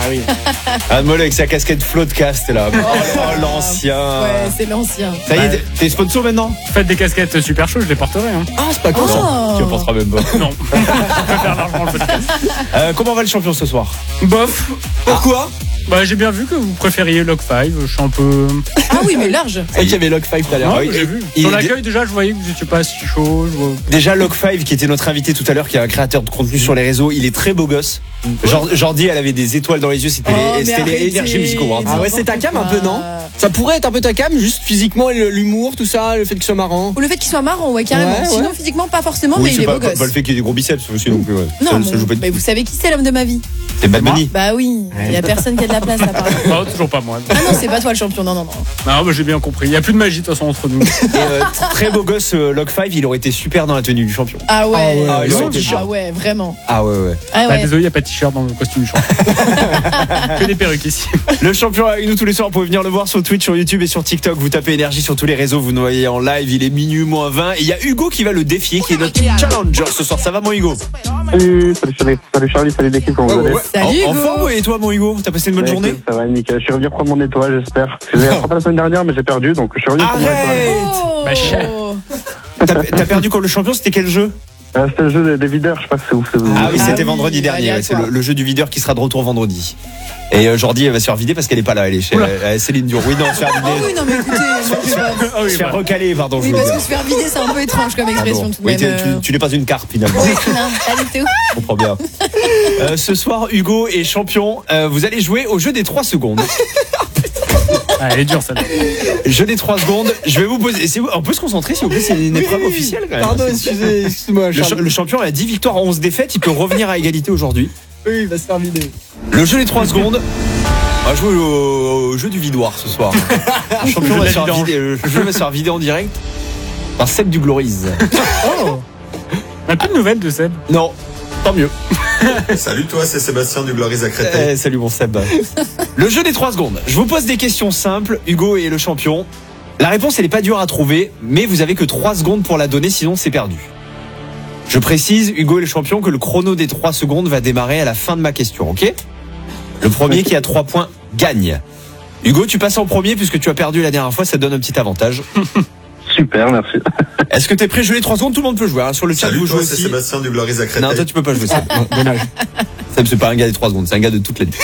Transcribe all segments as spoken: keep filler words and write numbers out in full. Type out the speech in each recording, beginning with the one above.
oui. Ah, Mollet avec sa casquette Floatcast là. Oh, l'ancien. Ouais, c'est l'ancien. Ça y est, t'es- t'es sponsor maintenant? Faites des casquettes super chaudes, je les porterai. Hein. Ah, c'est pas con. Oh. Non, tu ne penseras même pas. Non, je préfère largement le podcast. Euh, comment va le champion ce soir? Bof. Pourquoi? Bah, j'ai bien vu que vous préfériez Log cinq. Je suis un peu. Ah oui, mais large. C'est vrai qu'il y avait Log cinq tout à l'heure. Non, oui, j'ai et- vu. il Sur est- l'accueil, déjà, je voyais que vous n'étiez pas si chaud. Je vois... Déjà Log cinq qui était notre invité tout à l'heure, qui est un créateur de contenu sur les réseaux, il est très beau gosse. Jor- Jordi, elle avait des étoiles dans les yeux, c'était Oh, les, mais c'était les arrêtez. énergies musicaux. Hein. Ah ouais, c'est ta cam un peu, non? Ça pourrait être un peu ta cam, juste physiquement, le- l'humour, tout ça, le fait qu'il soit marrant. Ou le fait qu'il soit marrant, ouais, carrément. Ouais, ouais. Sinon, physiquement, pas forcément, Oui, mais il c'est est pas, beau pas, gosse. pas le fait qu'il ait des gros biceps aussi non plus. Ouais. Non, ça, bon, ça joue pas du mais tout. vous savez qui c'est l'homme de ma vie? C'est Bad Bunny. Bah oui, il y a personne qui a de la place à part. Non, toujours pas moi. Ah non, c'est pas toi le champion, non, non, non. Non, bah, j'ai bien compris. Il n'y a plus de magie de toute façon entre nous. Et, euh, très beau gosse, euh, Log cinq, il aurait été super dans la tenue du champion. Ah ouais, Ah ouais, Ah, il aurait été ah chaud. ouais, vraiment. Ah ouais, ouais. Ah Bah, ouais. désolé, il n'y a pas de t-shirt dans le costume du champion. Que des perruques ici. Le champion est avec nous tous les soirs. Vous pouvez venir le voir sur Twitch, sur YouTube et sur TikTok. Vous tapez énergie sur tous les réseaux. Vous nous voyez en live. Il est minuit moins vingt. Et il y a Hugo qui va le défier, qui est notre challenger ce soir. Ça va, mon Hugo? Salut, salut Charlie, salut Charlie, salut l'équipe, comment vous allez? Salut En, en Hugo. forme, et toi, mon Hugo? T'as passé une bonne Ouais, journée? écoute, ça va, nickel. Je suis revenu prendre mon étoile, j'espère. Parce que j'ai rattrapé la semaine dernière, mais j'ai perdu, donc je suis revenu prendre mon étoile. Arrête! Oh. Bah, cher. T'as t'as perdu contre le champion, c'était quel jeu? Euh, C'était le jeu des, des videurs, je sais pas si c'est vous. c'est vous. Ah oui, Ah c'était oui, vendredi dernier. ouais, c'est aléatoire. le, le jeu du videur qui sera de retour vendredi. Et euh, Jordi, elle va se faire vider parce qu'elle est pas là. Elle est chez Oula. euh, Céline Dion. Oui, non, se faire Ah vider. oui, non, mais écoutez, moi, je sais pas. Ah oui, Se faire bah. recaler, pardon, je Oui, veux parce dire. que se faire vider, c'est un peu étrange comme expression Pardon. tout de Oui, même. t'es- tu, euh. tu n'es pas une carte finalement. Oui, non, pas du tout. Je comprends bien. Euh, ce soir, Hugo est champion. Euh, vous allez jouer au jeu des trois secondes. Ah, elle est dure, celle-là. Jeu des trois secondes. Je vais vous poser. c'est- On peut se concentrer, s'il vous plaît. C'est une épreuve officielle quand même. Pardon, excusez, excuse-moi, Le, cha- Charles. le champion a dix victoires, onze défaites. Il peut revenir à égalité aujourd'hui. Oui, il va se faire vider. Le jeu des trois secondes. On va jouer au, au jeu du vidoir ce soir. Le champion Le va jeu se faire de la vidange. vider, le jeu va se faire vider en direct par Seb du Glories. Oh. On a plus de nouvelles de Seb. Non, tant mieux. Salut toi, c'est Sébastien du Glories à Créteil. Eh, salut mon Seb. Le jeu des trois secondes. Je vous pose des questions simples. Hugo est le champion. La réponse, elle n'est pas dure à trouver, mais vous avez que trois secondes pour la donner, sinon c'est perdu. Je précise, Hugo est le champion, que le chrono des trois secondes va démarrer à la fin de ma question, ok? Le premier qui a trois points gagne. Hugo, tu passes en premier puisque tu as perdu la dernière fois, ça te donne un petit avantage. Super, merci. Est-ce que t'es prêt? Je les trois secondes, tout le monde peut jouer. hein. Sur le chat, Salut vous toi, jouez c'est aussi. Sébastien du Glories à Non, Créteil. toi tu peux pas jouer ça. Dommage. Seb, c'est pas un gars des trois secondes, c'est un gars de toute la nuit.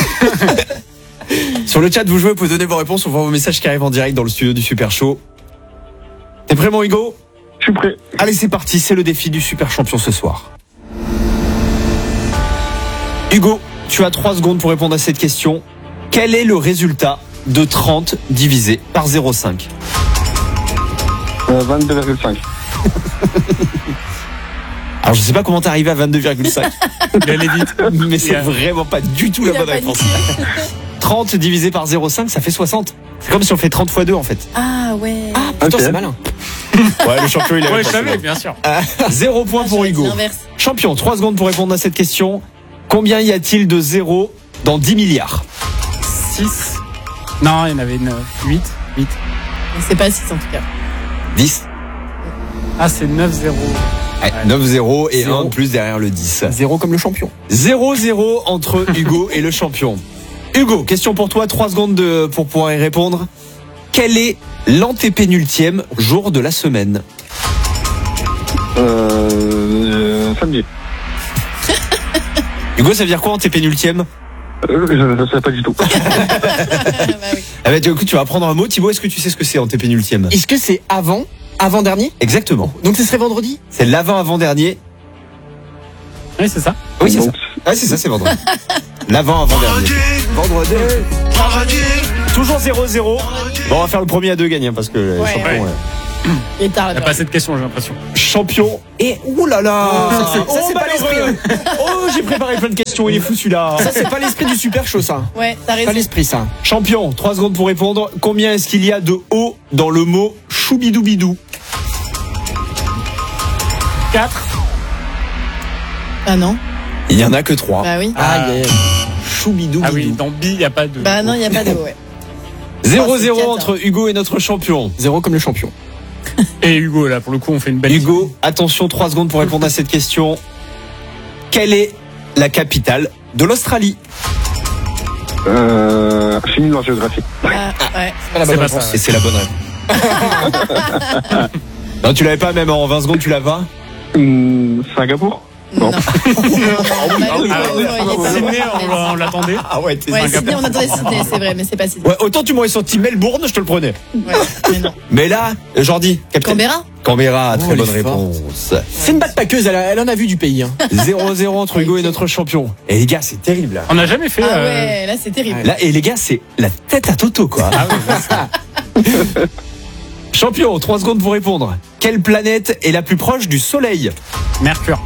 Sur le chat, vous jouez, vous pouvez donner vos réponses, on voit vos messages qui arrivent en direct dans le studio du Super Show. T'es prêt, mon Hugo? Je suis prêt. Allez, c'est parti, c'est le défi du Super Champion ce soir. Hugo, tu as trois secondes pour répondre à cette question. Quel est le résultat de trente divisé par zéro virgule cinq? Euh, vingt-deux virgule cinq. Alors, je sais pas comment t'es arrivé à vingt-deux virgule cinq, Il allait vite. mais c'est Yeah. vraiment pas du tout la Il a bonne pas réponse. dit. trente divisé par zéro virgule cinq, ça fait soixante. C'est comme si on fait trente fois deux en fait. Ah ouais. Ah, putain, Ok. c'est malin. Ouais, le champion, il a Ouais, je savais, bien sûr. Zéro point pour J'aurais dit Hugo. l'inverse. Champion, trois secondes pour répondre à cette question. Combien y a-t-il de zéros dans dix milliards? six. Non, il y en avait neuf. huit. huit. C'est pas six en tout cas. dix. Ah, c'est neuf zéro. Ouais, neuf zéro et Zéro. un plus derrière le dix. Zéro comme le champion. zéro zéro entre Hugo et le champion. Hugo, question pour toi, trois secondes de- pour pouvoir y répondre. Quel est l'antépénultième jour de la semaine? Euh, euh, samedi. Hugo, ça veut dire quoi antépénultième? Euh, je ne sais pas du tout. Ah, bah oui. Ah bah, du coup, tu vas apprendre un mot. Thibaut, est-ce que tu sais ce que c'est antépénultième? Est-ce que c'est avant, avant-dernier? Exactement. Donc ce serait vendredi? C'est l'avant-avant-dernier. Oui, c'est ça. Oui, c'est ça. Donc, Ouais, c'est ça, c'est vendredi. L'avant-avant-dernier. Vendredi. Toujours zéro zéro. Bon, on va faire le premier à deux gagnants parce que le Ouais. champion, Ouais. ouais. Il est tard Il n'y là. a pas cette question, j'ai l'impression. Champion. Et ouh là là. Ça, c'est- ça, c'est pas malheureux. Oh, j'ai préparé plein de questions. Il est fou celui-là. Ça, c'est pas l'esprit du super show, ça. Ouais, t'as Pas raison. l'esprit, ça. Champion. Trois secondes pour répondre. Combien est-ce qu'il y a de O dans le mot choubidoubidou? quatre. Ah non. Il y en a que trois. Bah oui. Ah, yeah. Choubidoubidou. Ah oui, dans B, il n'y a pas de. Bah non, il y a pas de ouais. zéro zéro Oh, c'est entre Hugo et notre champion. Zéro comme le champion. Et Hugo, là, pour le coup, on fait une belle. Hugo, attention, trois secondes pour répondre à cette question. Quelle est la capitale de l'Australie? Euh, film en géographie. Ah, ouais. C'est pas la bonne C'est pas réponse. ça. Et c'est la bonne réponse. Non, tu l'avais pas, même en vingt secondes, tu l'as pas. Hum, Singapour. Non. Non. non, non, bah, oui, Ah, oui, oui, il est pas Sydney, bon. on, on l'attendait. Ah ouais, t'es Ouais, Singapour. Sydney, on attendait Sydney, c'est vrai, mais c'est pas Sydney. Ouais, autant tu m'aurais sorti Melbourne, je te le prenais. Ouais, mais non. Mais là, Jordi, capitaine. Canberra Canberra, très Oh, bonne elle est forte. réponse. C'est une backpackeuse, elle, a- elle en a vu du pays. Hein. zéro zéro entre Hugo et notre champion. Et les gars, c'est terrible là. On n'a jamais fait. Ah euh, ouais, là c'est terrible. Là, et les gars, c'est la tête à Toto, quoi. Ah oui, Champion, trois secondes pour répondre. Quelle planète est la plus proche du Soleil? Mercure.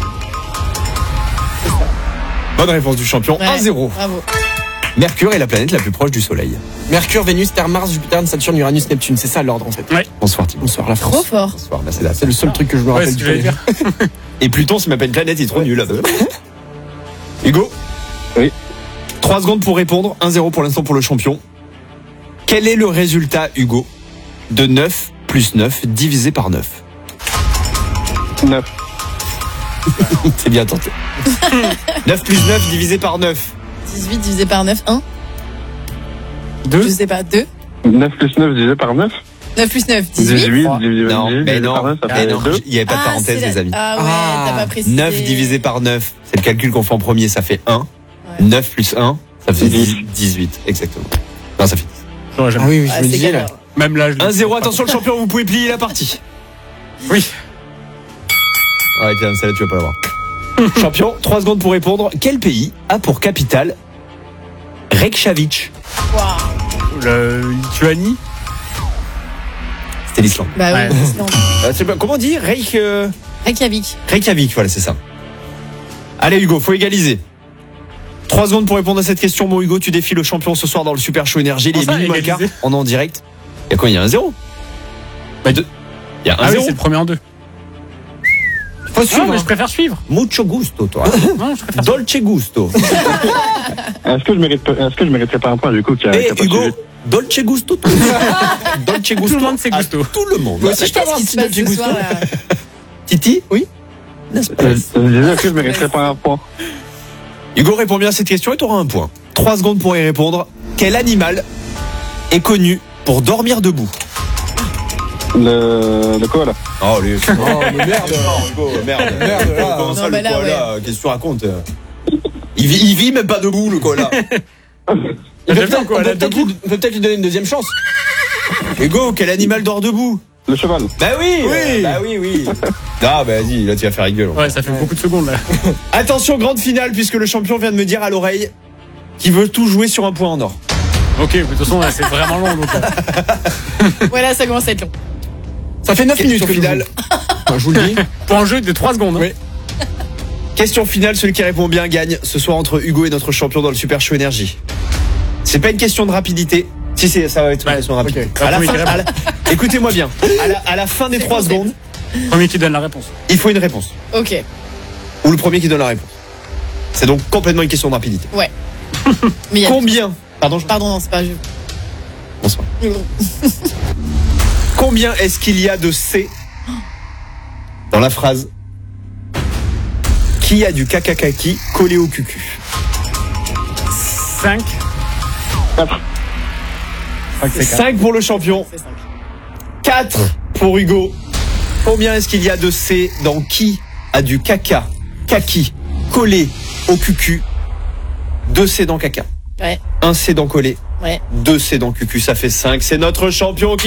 Bonne réponse du champion, Ouais, un zéro. Bravo. Mercure est la planète la plus proche du Soleil. Mercure, Vénus, Terre, Mars, Jupiter, Saturne, Uranus, Neptune. C'est ça l'ordre en fait. Bonsoir, Tim. Bonsoir la Trop France. fort. Bonsoir, merci là. C'est le seul truc que je me Ouais, rappelle c'est du ce que j'allais collège. dire. Et Pluton, c'est même pas une planète, il est trop nul. Hugo? Oui. trois secondes pour répondre, un zéro pour l'instant pour le champion. Quel est le résultat, Hugo, de neuf plus neuf divisé par neuf? neuf. C'est bien tenté. neuf plus neuf divisé par neuf. dix-huit divisé par neuf, un. Deux. Je sais pas, deux. neuf plus neuf divisé par neuf. neuf plus neuf, dix-huit. dix-huit Trois. divisé Non, divisé mais par non, neuf, ça mais fait non, deux. il n'y avait pas de Ah, parenthèse, c'est les la- amis. Ah ouais, Ah, t'as pas précisé. neuf divisé par neuf, c'est le calcul qu'on fait en premier, ça fait un. Ouais. neuf plus un, ça fait dix. dix-huit, exactement. Non, ça fait dix. J'aurais jamais. Ah oui, oui, Ah, je me c'est disais là. galère. Même là, je l'ai un zéro, pas. attention le champion, vous pouvez plier la partie. Oui. Ouais, tiens, celle-là, tu vas pas l'avoir. Champion, trois secondes pour répondre. Quel pays a pour capitale Reykjavik? Waouh. Le Lituanie. C'était l'Islande. Bah Ouais. oui, non. Euh, c'est pas- comment on dit Reykj... euh, Reykjavik. Reykjavik, voilà, c'est ça. Allez Hugo, faut égaliser. Trois secondes pour répondre à cette question. Mon Hugo, tu défies le champion ce soir dans le Super Show Énergie. Comment Les ça, mini moins quart, égaliser on est en direct. Il y a quoi? Il y a un zéro. Bah, Deux. Il y a un Ah oui, zéro. c'est le premier en deux. Faut Non, suivre. mais hein. je préfère suivre. Mucho gusto, toi. Non, je préfère. Dolce gusto. Est-ce que je mérite, est-ce que je mériterais pas un point du coup qui a, Et qui a pas Hugo, suivi Dolce gusto. tout. Dolce gusto. Tout le monde sait à gusto. Tout le monde. Moi aussi, je peux avoir un Qu'est-ce qui petit se passe Dolce ce Gusto. soir, là Titi? Oui. N'est-ce pas? Euh, Je disais, est-ce que je mériterais pas un point? Hugo répond bien à cette question et tu auras un point. Trois secondes pour y répondre. Quel animal est connu pour dormir debout? Le, le koala. Oh, lui. Oh, mais merde. Hugo, merde. Merde, là. Comment ça, Non, le mais là, koala, qu'est-ce que tu racontes? il vit, il vit même pas debout, le koala. Il J'aime peut bien peut-être quoi, on là, peut peut-être debout. lui, on peut peut-être lui donner une deuxième chance. Hugo, quel animal dort debout? Le cheval. Bah oui, Oui. Bah oui, oui. Ah, bah vas-y, là tu vas faire rigueur. Ouais, ça fait beaucoup de secondes là. Attention, grande finale, puisque le champion vient de me dire à l'oreille qu'il veut tout jouer sur un point en or. Ok, mais de toute façon, là, c'est vraiment long. Donc, euh, Ouais, là, ça commence à être long. Ça fait neuf minutes Question que je finale. joue. Enfin, je vous le dis. pour un jeu de trois secondes. hein. Oui. Question finale, celui qui répond bien gagne ce soir entre Hugo et notre champion dans le Super Show Énergie. C'est pas une question de rapidité. Si, c'est, ça va être une Ouais, question rapide. ok. À la Premier fin- qui répond. à la- écoutez-moi bien. À la, à la fin des C'est trois concept. secondes, Premier qui donne la réponse. il faut une réponse. Ok. Ou le premier qui donne la réponse. C'est donc complètement une question de rapidité. Ouais. Mais il y a... Combien Pardon, je... Pardon, non, c'est pas. Je... Bonsoir. Combien est-ce qu'il y a de C dans la phrase qui a du kakakaki collé au cucu? cinq. Quatre. C'est quatre. cinq pour le champion, C'est cinq. quatre pour Hugo. Combien est-ce qu'il y a de C dans qui a du caca, kaki, collé au cucu? deux C dans caca, Ouais, un C dans collé, ouais. deux C dans cucu, ça fait cinq. C'est notre champion qui